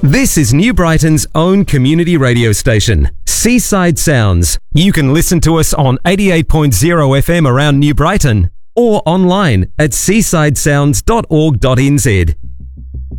This is New Brighton's own community radio station, Seaside Sounds. You can listen to us on 88.0 FM around New Brighton or online at seasidesounds.org.nz.